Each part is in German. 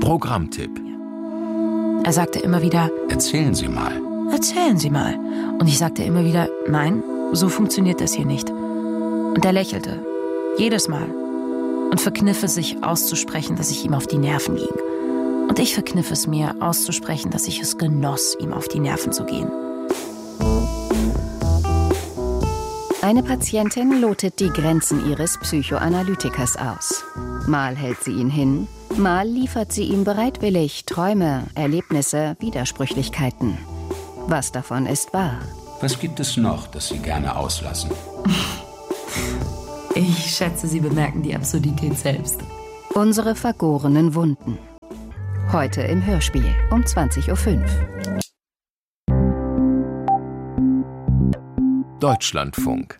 Programmtipp. Er sagte immer wieder: Erzählen Sie mal. Erzählen Sie mal. Und ich sagte immer wieder: Nein, so funktioniert das hier nicht. Und er lächelte. Jedes Mal. Und verkniff es sich auszusprechen, dass ich ihm auf die Nerven ging. Und ich verkniff es mir auszusprechen, dass ich es genoss, ihm auf die Nerven zu gehen. Eine Patientin lotet die Grenzen ihres Psychoanalytikers aus. Mal hält sie ihn hin, mal liefert sie ihm bereitwillig Träume, Erlebnisse, Widersprüchlichkeiten. Was davon ist wahr? Was gibt es noch, das Sie gerne auslassen? Ich schätze, Sie bemerken die Absurdität selbst. Unsere vergorenen Wunden. Heute im Hörspiel um 20:05 Uhr. Deutschlandfunk.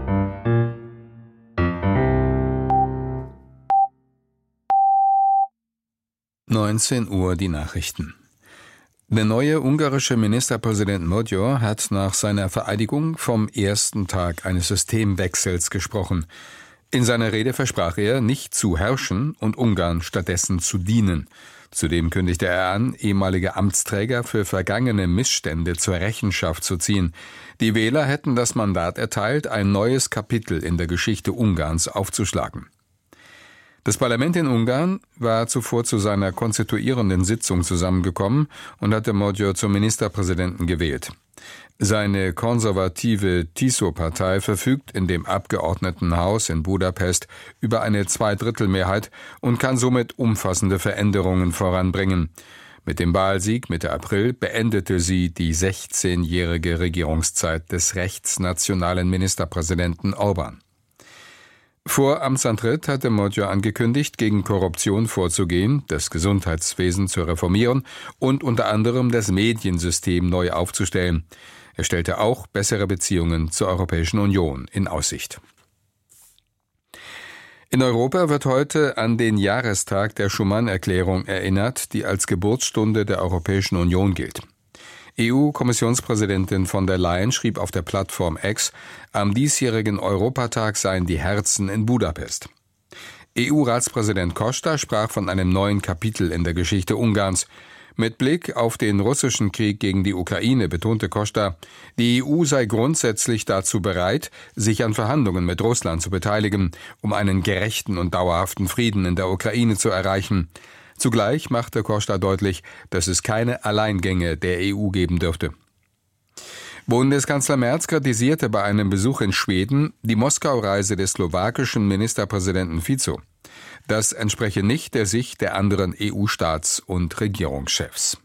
Uhr die Nachrichten. Der neue ungarische Ministerpräsident Magyar hat nach seiner Vereidigung vom ersten Tag eines Systemwechsels gesprochen. In seiner Rede versprach er, nicht zu herrschen und Ungarn stattdessen zu dienen. Zudem kündigte er an, ehemalige Amtsträger für vergangene Missstände zur Rechenschaft zu ziehen. Die Wähler hätten das Mandat erteilt, ein neues Kapitel in der Geschichte Ungarns aufzuschlagen. Das Parlament in Ungarn war zuvor zu seiner konstituierenden Sitzung zusammengekommen und hatte Magyar zum Ministerpräsidenten gewählt. Seine konservative TISO-Partei verfügt in dem Abgeordnetenhaus in Budapest über eine Zweidrittelmehrheit und kann somit umfassende Veränderungen voranbringen. Mit dem Wahlsieg Mitte April beendete sie die 16-jährige Regierungszeit des rechtsnationalen Ministerpräsidenten Orbán. Vor Amtsantritt hatte Magyar angekündigt, gegen Korruption vorzugehen, das Gesundheitswesen zu reformieren und unter anderem das Mediensystem neu aufzustellen. Er stellte auch bessere Beziehungen zur Europäischen Union in Aussicht. In Europa wird heute an den Jahrestag der Schuman-Erklärung erinnert, die als Geburtsstunde der Europäischen Union gilt. EU-Kommissionspräsidentin von der Leyen schrieb auf der Plattform X, am diesjährigen Europatag seien die Herzen in Budapest. EU-Ratspräsident Costa sprach von einem neuen Kapitel in der Geschichte Ungarns. Mit Blick auf den russischen Krieg gegen die Ukraine betonte Costa, die EU sei grundsätzlich dazu bereit, sich an Verhandlungen mit Russland zu beteiligen, um einen gerechten und dauerhaften Frieden in der Ukraine zu erreichen. Zugleich machte Costa deutlich, dass es keine Alleingänge der EU geben dürfte. Bundeskanzler Merz kritisierte bei einem Besuch in Schweden die Moskau-Reise des slowakischen Ministerpräsidenten Fico. Das entspreche nicht der Sicht der anderen EU-Staats- und Regierungschefs.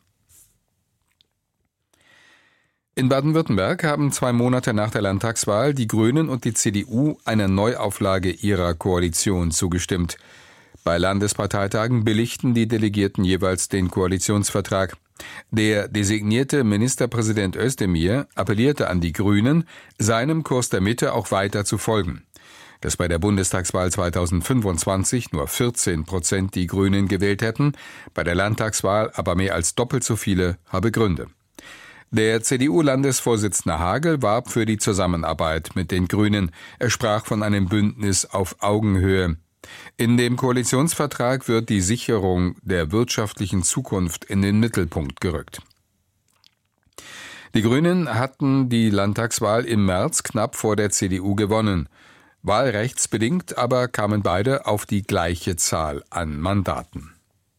In Baden-Württemberg haben 2 Monate nach der Landtagswahl die Grünen und die CDU einer Neuauflage ihrer Koalition zugestimmt. Bei Landesparteitagen billigten die Delegierten jeweils den Koalitionsvertrag. Der designierte Ministerpräsident Özdemir appellierte an die Grünen, seinem Kurs der Mitte auch weiter zu folgen. Dass bei der Bundestagswahl 2025 nur 14% die Grünen gewählt hätten, bei der Landtagswahl aber mehr als doppelt so viele, habe Gründe. Der CDU-Landesvorsitzende Hagel warb für die Zusammenarbeit mit den Grünen. Er sprach von einem Bündnis auf Augenhöhe. In dem Koalitionsvertrag wird die Sicherung der wirtschaftlichen Zukunft in den Mittelpunkt gerückt. Die Grünen hatten die Landtagswahl im März knapp vor der CDU gewonnen. Wahlrechtsbedingt aber kamen beide auf die gleiche Zahl an Mandaten.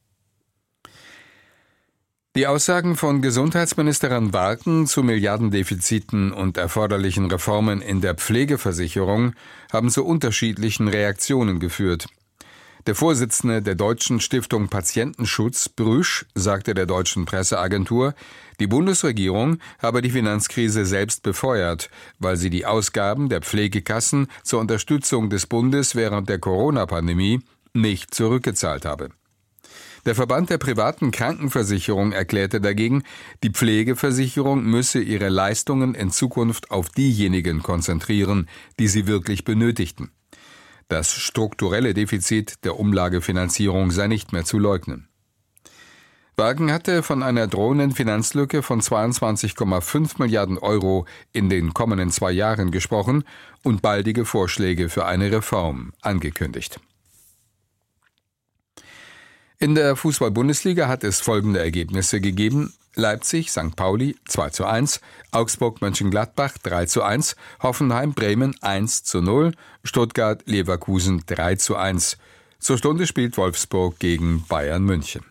Die Aussagen von Gesundheitsministerin Warken zu Milliardendefiziten und erforderlichen Reformen in der Pflegeversicherung haben zu unterschiedlichen Reaktionen geführt. Der Vorsitzende der Deutschen Stiftung Patientenschutz, Brüsch, sagte der deutschen Presseagentur, die Bundesregierung habe die Finanzkrise selbst befeuert, weil sie die Ausgaben der Pflegekassen zur Unterstützung des Bundes während der Corona-Pandemie nicht zurückgezahlt habe. Der Verband der privaten Krankenversicherung erklärte dagegen, die Pflegeversicherung müsse ihre Leistungen in Zukunft auf diejenigen konzentrieren, die sie wirklich benötigten. Das strukturelle Defizit der Umlagefinanzierung sei nicht mehr zu leugnen. Warken hatte von einer drohenden Finanzlücke von 22,5 Milliarden Euro in den kommenden 2 Jahren gesprochen und baldige Vorschläge für eine Reform angekündigt. In der Fußball-Bundesliga hat es folgende Ergebnisse gegeben: Leipzig, St. Pauli 2:1, Augsburg-Mönchengladbach 3:1, Hoffenheim-Bremen 1:0, Stuttgart-Leverkusen 3:1. Zur Stunde spielt Wolfsburg gegen Bayern München.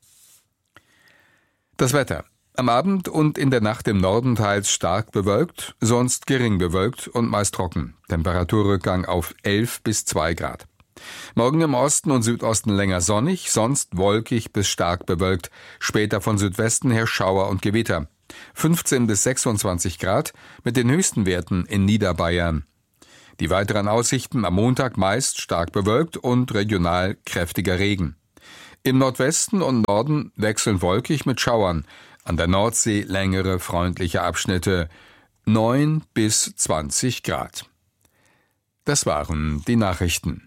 Das Wetter. Am Abend und in der Nacht im Norden teils stark bewölkt, sonst gering bewölkt und meist trocken. Temperaturrückgang auf 11 bis 2 Grad. Morgen im Osten und Südosten länger sonnig, sonst wolkig bis stark bewölkt. Später von Südwesten her Schauer und Gewitter. 15 bis 26 Grad mit den höchsten Werten in Niederbayern. Die weiteren Aussichten: am Montag meist stark bewölkt und regional kräftiger Regen. Im Nordwesten und Norden wechselnd wolkig mit Schauern. An der Nordsee längere freundliche Abschnitte. 9 bis 20 Grad. Das waren die Nachrichten.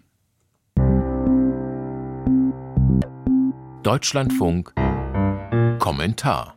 Deutschlandfunk Kommentar.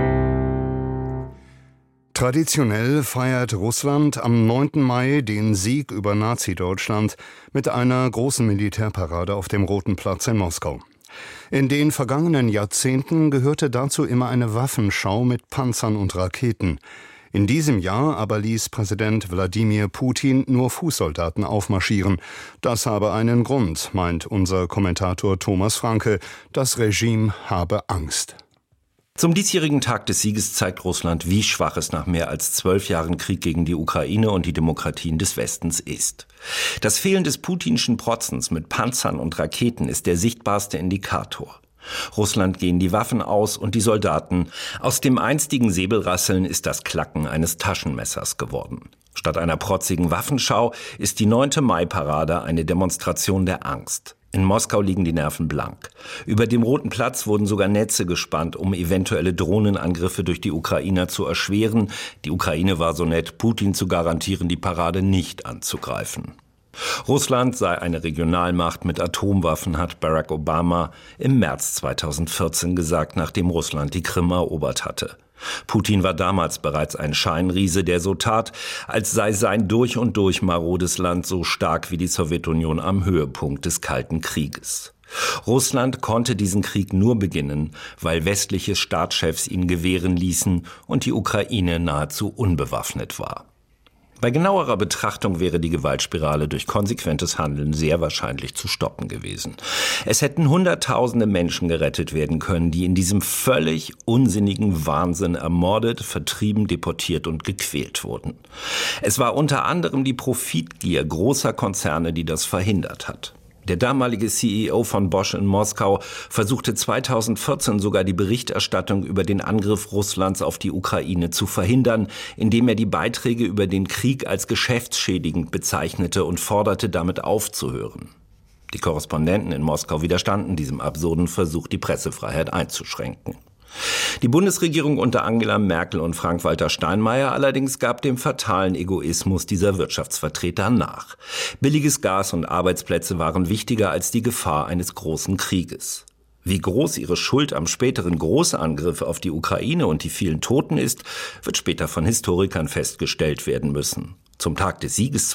Traditionell feiert Russland am 9. Mai den Sieg über Nazi-Deutschland mit einer großen Militärparade auf dem Roten Platz in Moskau. In den vergangenen Jahrzehnten gehörte dazu immer eine Waffenschau mit Panzern und Raketen. In diesem Jahr aber ließ Präsident Wladimir Putin nur Fußsoldaten aufmarschieren. Das habe einen Grund, meint unser Kommentator Thomas Franke. Das Regime habe Angst. Zum diesjährigen Tag des Sieges zeigt Russland, wie schwach es nach mehr als 12 Jahren Krieg gegen die Ukraine und die Demokratien des Westens ist. Das Fehlen des putinschen Protzens mit Panzern und Raketen ist der sichtbarste Indikator. Russland gehen die Waffen aus und die Soldaten. Aus dem einstigen Säbelrasseln ist das Klacken eines Taschenmessers geworden. Statt einer protzigen Waffenschau ist die 9. Mai-Parade eine Demonstration der Angst. In Moskau liegen die Nerven blank. Über dem Roten Platz wurden sogar Netze gespannt, um eventuelle Drohnenangriffe durch die Ukrainer zu erschweren. Die Ukraine war so nett, Putin zu garantieren, die Parade nicht anzugreifen. Russland sei eine Regionalmacht mit Atomwaffen, hat Barack Obama im März 2014 gesagt, nachdem Russland die Krim erobert hatte. Putin war damals bereits ein Scheinriese, der so tat, als sei sein durch und durch marodes Land so stark wie die Sowjetunion am Höhepunkt des Kalten Krieges. Russland konnte diesen Krieg nur beginnen, weil westliche Staatschefs ihn gewähren ließen und die Ukraine nahezu unbewaffnet war. Bei genauerer Betrachtung wäre die Gewaltspirale durch konsequentes Handeln sehr wahrscheinlich zu stoppen gewesen. Es hätten Hunderttausende Menschen gerettet werden können, die in diesem völlig unsinnigen Wahnsinn ermordet, vertrieben, deportiert und gequält wurden. Es war unter anderem die Profitgier großer Konzerne, die das verhindert hat. Der damalige CEO von Bosch in Moskau versuchte 2014 sogar die Berichterstattung über den Angriff Russlands auf die Ukraine zu verhindern, indem er die Beiträge über den Krieg als geschäftsschädigend bezeichnete und forderte, damit aufzuhören. Die Korrespondenten in Moskau widerstanden diesem absurden Versuch, die Pressefreiheit einzuschränken. Die Bundesregierung unter Angela Merkel und Frank-Walter Steinmeier allerdings gab dem fatalen Egoismus dieser Wirtschaftsvertreter nach. Billiges Gas und Arbeitsplätze waren wichtiger als die Gefahr eines großen Krieges. Wie groß ihre Schuld am späteren Großangriff auf die Ukraine und die vielen Toten ist, wird später von Historikern festgestellt werden müssen. Zum Tag des Sieges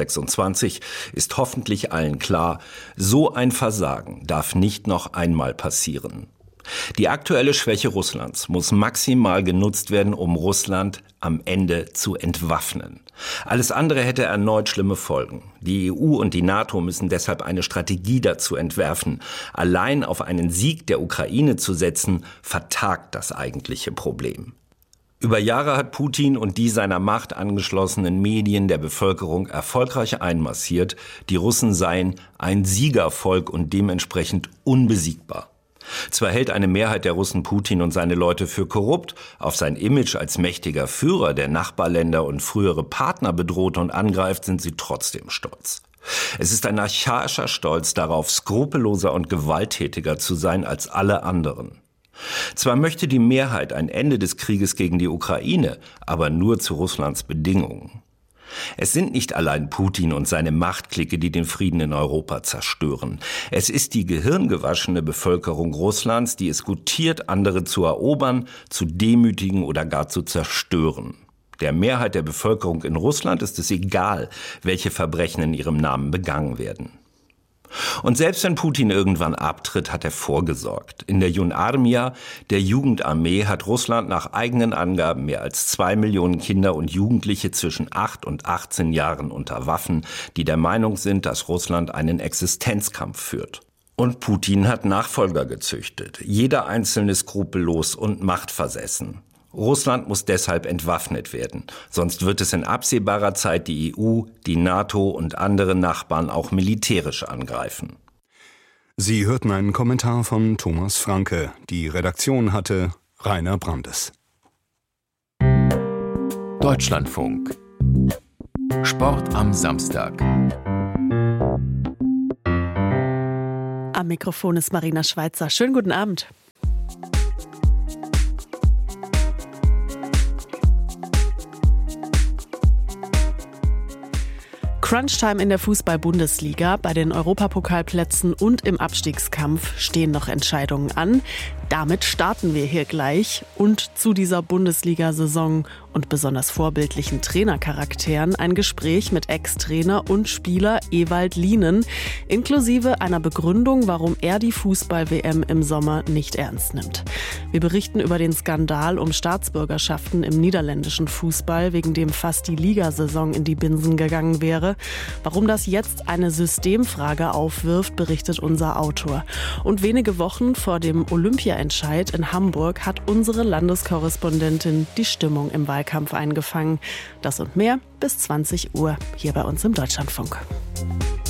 2026 ist hoffentlich allen klar, so ein Versagen darf nicht noch einmal passieren. Die aktuelle Schwäche Russlands muss maximal genutzt werden, um Russland am Ende zu entwaffnen. Alles andere hätte erneut schlimme Folgen. Die EU und die NATO müssen deshalb eine Strategie dazu entwerfen. Allein auf einen Sieg der Ukraine zu setzen, vertagt das eigentliche Problem. Über Jahre hat Putin und die seiner Macht angeschlossenen Medien der Bevölkerung erfolgreich einmassiert, die Russen seien ein Siegervolk und dementsprechend unbesiegbar. Zwar hält eine Mehrheit der Russen Putin und seine Leute für korrupt, auf sein Image als mächtiger Führer, der Nachbarländer und frühere Partner bedroht und angreift, sind sie trotzdem stolz. Es ist ein archaischer Stolz darauf, skrupelloser und gewalttätiger zu sein als alle anderen. Zwar möchte die Mehrheit ein Ende des Krieges gegen die Ukraine, aber nur zu Russlands Bedingungen. Es sind nicht allein Putin und seine Machtklicke, die den Frieden in Europa zerstören. Es ist die gehirngewaschene Bevölkerung Russlands, die es gutiert, andere zu erobern, zu demütigen oder gar zu zerstören. Der Mehrheit der Bevölkerung in Russland ist es egal, welche Verbrechen in ihrem Namen begangen werden. Und selbst wenn Putin irgendwann abtritt, hat er vorgesorgt. In der Junarmia, der Jugendarmee, hat Russland nach eigenen Angaben mehr als 2 Millionen Kinder und Jugendliche zwischen 8 und 18 Jahren unter Waffen, die der Meinung sind, dass Russland einen Existenzkampf führt. Und Putin hat Nachfolger gezüchtet. Jeder einzelne skrupellos und machtversessen. Russland muss deshalb entwaffnet werden. Sonst wird es in absehbarer Zeit die EU, die NATO und andere Nachbarn auch militärisch angreifen. Sie hörten einen Kommentar von Thomas Franke. Die Redaktion hatte Rainer Brandes. Deutschlandfunk. Sport am Samstag. Am Mikrofon ist Marina Schweizer. Schönen guten Abend. Crunchtime in der Fußball-Bundesliga. Bei den Europapokalplätzen und im Abstiegskampf stehen noch Entscheidungen an. Damit starten wir hier gleich. Und zu dieser Bundesliga-Saison und besonders vorbildlichen Trainercharakteren ein Gespräch mit Ex-Trainer und Spieler Ewald Lienen, inklusive einer Begründung, warum er die Fußball-WM im Sommer nicht ernst nimmt. Wir berichten über den Skandal um Staatsbürgerschaften im niederländischen Fußball, wegen dem fast die Ligasaison in die Binsen gegangen wäre. Warum das jetzt eine Systemfrage aufwirft, berichtet unser Autor. Und wenige Wochen vor dem Olympiaentscheid in Hamburg hat unsere Landeskorrespondentin die Stimmung im Wahlkampf eingefangen. Das und mehr bis 20 Uhr hier bei uns im Deutschlandfunk.